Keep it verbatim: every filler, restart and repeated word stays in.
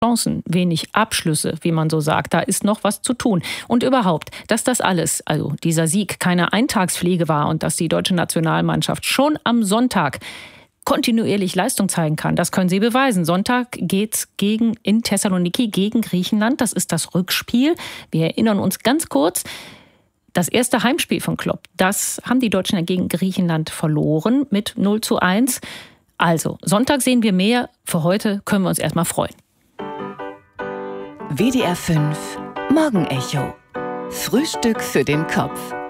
Chancen, wenig Abschlüsse, wie man so sagt. Da ist noch was zu tun. Und überhaupt, dass das alles, also dieser Sieg, keine Eintagsfliege war und dass die deutsche Nationalmannschaft schon am Sonntag kontinuierlich Leistung zeigen kann, das können sie beweisen. Sonntag geht's gegen, in Thessaloniki gegen Griechenland. Das ist das Rückspiel. Wir erinnern uns ganz kurz. Das erste Heimspiel von Klopp, das haben die Deutschen ja gegen Griechenland verloren mit null zu eins. Also, Sonntag sehen wir mehr. Für heute können wir uns erstmal freuen. W D R fünf Morgenecho. Frühstück für den Kopf.